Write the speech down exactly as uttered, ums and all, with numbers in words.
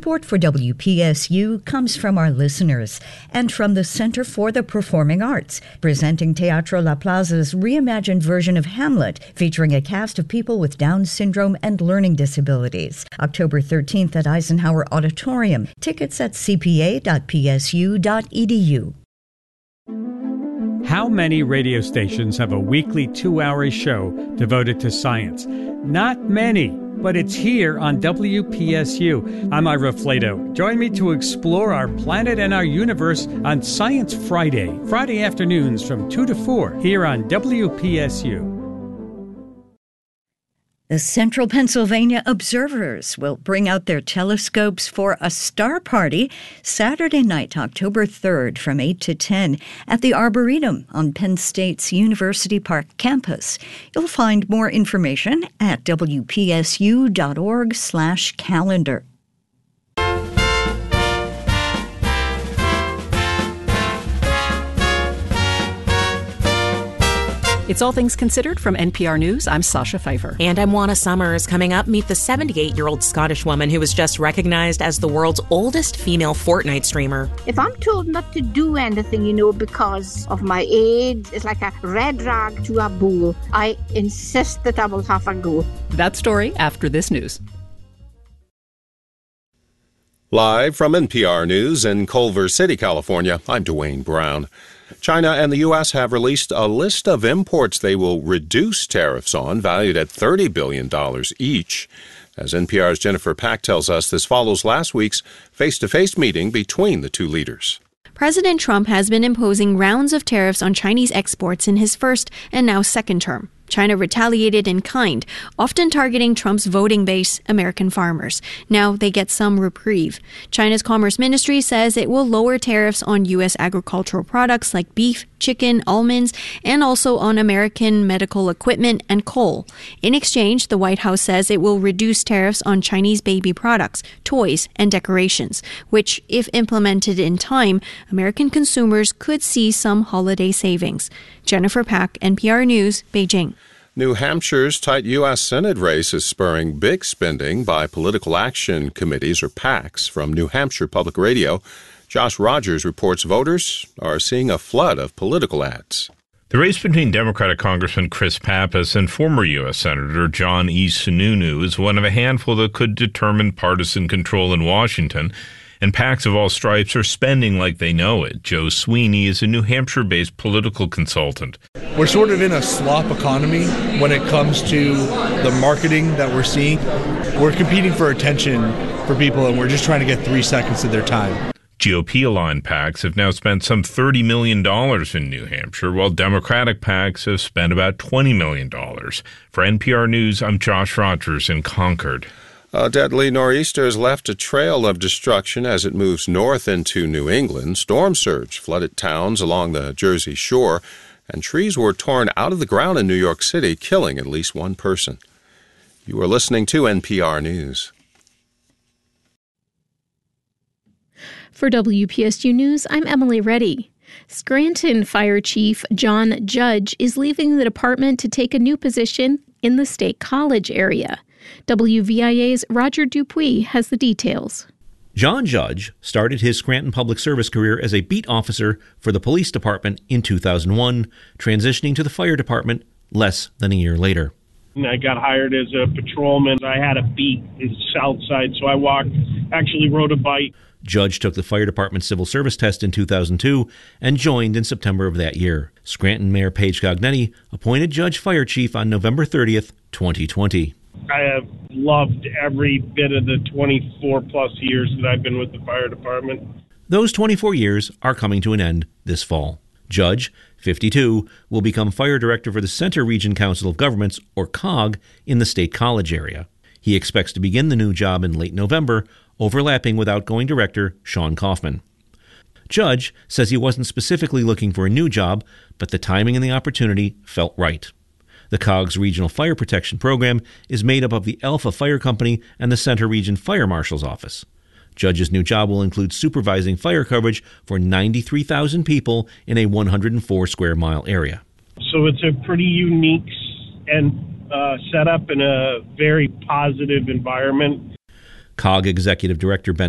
Support for W P S U comes from our listeners and from the Center for the Performing Arts, presenting Teatro La Plaza's reimagined version of Hamlet, featuring a cast of people with Down syndrome and learning disabilities. October thirteenth at Eisenhower Auditorium. Tickets at c p a dot p s u dot e d u. How many radio stations have a weekly two-hour show devoted to science? Not many, but it's here on W P S U. I'm Ira Flato. Join me to explore our planet and our universe on Science Friday, Friday afternoons from two to four here on W P S U. The Central Pennsylvania Observers will bring out their telescopes for a star party Saturday night, October third, from eight to ten at the Arboretum on Penn State's University Park campus. You'll find more information at w p s u dot org slash calendar. It's All Things Considered from N P R News. I'm Sasha Pfeiffer. And I'm Juana Summers. Coming up, meet the seventy-eight-year-old Scottish woman who was just recognized as the world's oldest female Fortnite streamer. If I'm told not to do anything, you know, because of my age, it's like a red rag to a bull. I insist that I will have a go. That story after this news. Live from N P R News in Culver City, California, I'm Dwayne Brown. China and the U S have released a list of imports they will reduce tariffs on, valued at thirty billion dollars each. As N P R's Jennifer Pack tells us, this follows last week's face-to-face meeting between the two leaders. President Trump has been imposing rounds of tariffs on Chinese exports in his first and now second term. China retaliated in kind, often targeting Trump's voting base, American farmers. Now they get some reprieve. China's Commerce Ministry says it will lower tariffs on U S agricultural products like beef, chicken, almonds, and also on American medical equipment and coal. In exchange, the White House says it will reduce tariffs on Chinese baby products, toys, and decorations, which, if implemented in time, American consumers could see some holiday savings. Jennifer Pack, N P R News, Beijing. New Hampshire's tight U S Senate race is spurring big spending by political action committees, or PACs, from New Hampshire Public Radio. Josh Rogers reports voters are seeing a flood of political ads. The race between Democratic Congressman Chris Pappas and former U S Senator John E. Sununu is one of a handful that could determine partisan control in Washington, and PACs of all stripes are spending like they know it. Joe Sweeney is a New Hampshire-based political consultant. We're sort of in a slop economy when it comes to the marketing that we're seeing. We're competing for attention for people, and we're just trying to get three seconds of their time. G O P-aligned PACs have now spent some thirty million dollars in New Hampshire, while Democratic PACs have spent about twenty million dollars. For N P R News, I'm Josh Rogers in Concord. A deadly nor'easter has left a trail of destruction as it moves north into New England. Storm surge flooded towns along the Jersey Shore, and trees were torn out of the ground in New York City, killing at least one person. You are listening to N P R News. For W P S U News, I'm Emily Reddy. Scranton Fire Chief John Judge is leaving the department to take a new position in the State College area. W V I A's Roger Dupuis has the details. John Judge started his Scranton Public Service career as a beat officer for the police department in two thousand one, transitioning to the fire department less than a year later. I got hired as a patrolman. I had a beat in the south side, so I walked, actually rode a bike. Judge took the fire department civil service test in two thousand two and joined in September of that year. Scranton Mayor Paige Cognetti appointed Judge fire chief on November thirtieth, twenty twenty. I have loved every bit of the twenty-four plus years that I've been with the fire department. Those twenty-four years are coming to an end this fall. Judge, fifty-two, will become fire director for the Center Region Council of Governments, or C O G, in the State College area. He expects to begin the new job in late November, overlapping with outgoing director Sean Kaufman. Judge says he wasn't specifically looking for a new job, but the timing and the opportunity felt right. The C O G's Regional Fire Protection Program is made up of the Alpha Fire Company and the Center Region Fire Marshal's Office. Judge's new job will include supervising fire coverage for ninety-three thousand people in a one hundred four square mile area. So it's a pretty unique and uh, set up in a very positive environment. C O G Executive Director Ben